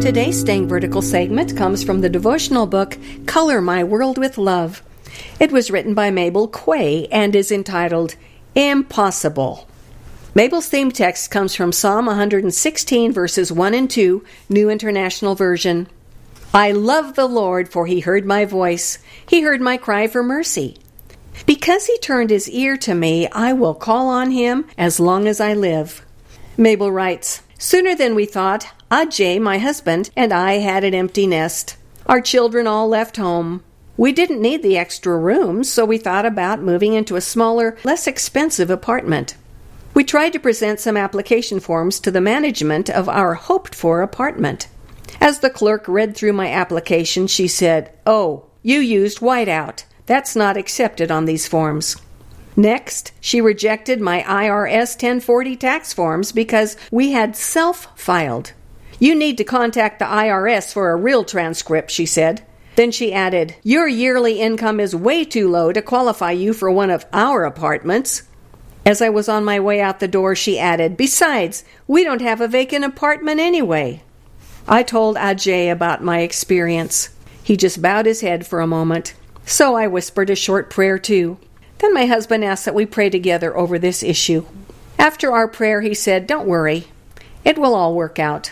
Today's Staying Vertical segment comes from the devotional book, Color My World with Love. It was written by Mabel Quay and is entitled, Impossible. Mabel's theme text comes from Psalm 116, verses 1 and 2, New International Version. I love the Lord, for he heard my voice. He heard my cry for mercy. Because he turned his ear to me, I will call on him as long as I live. Mabel writes, Sooner than we thought, Ajay, my husband, and I had an empty nest. Our children all left home. We didn't need the extra rooms, so we thought about moving into a smaller, less expensive apartment. We tried to present some application forms to the management of our hoped-for apartment. As the clerk read through my application, she said, Oh, you used whiteout. That's not accepted on these forms. Next, she rejected my IRS 1040 tax forms because we had self-filed. You need to contact the IRS for a real transcript, she said. Then she added, Your yearly income is way too low to qualify you for one of our apartments. As I was on my way out the door, she added, Besides, we don't have a vacant apartment anyway. I told Ajay about my experience. He just bowed his head for a moment. So I whispered a short prayer too. Then my husband asked that we pray together over this issue. After our prayer, he said, Don't worry. It will all work out.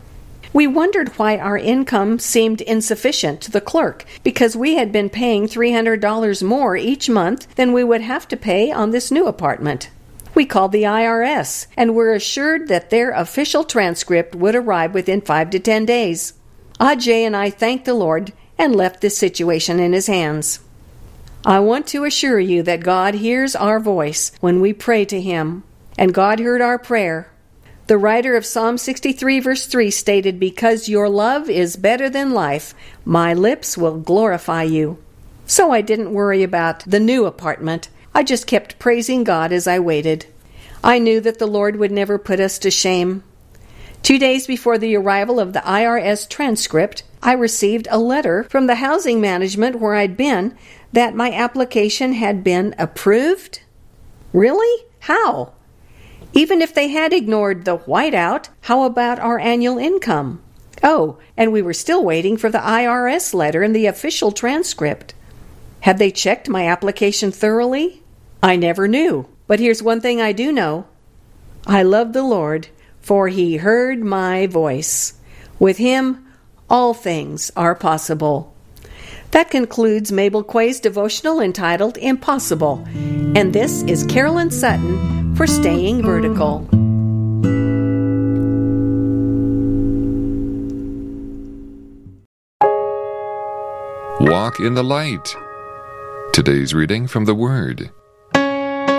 We wondered why our income seemed insufficient to the clerk because we had been paying $300 more each month than we would have to pay on this new apartment. We called the IRS and were assured that their official transcript would arrive within 5 to 10 days. Ajay and I thanked the Lord and left this situation in his hands. I want to assure you that God hears our voice when we pray to him, and God heard our prayer. The writer of Psalm 63 verse 3 stated, Because your love is better than life, my lips will glorify you. So I didn't worry about the new apartment. I just kept praising God as I waited. I knew that the Lord would never put us to shame. 2 days before the arrival of the IRS transcript, I received a letter from the housing management where I'd been that my application had been approved. Really? How? Even if they had ignored the whiteout, how about our annual income? Oh, and we were still waiting for the IRS letter and the official transcript. Had they checked my application thoroughly? I never knew. But here's one thing I do know. I love the Lord, for he heard my voice. With him, all things are possible. That concludes Mabel Quay's devotional entitled Impossible. And this is Carolyn Sutton for Staying Vertical. Walk in the light. Today's reading from the Word.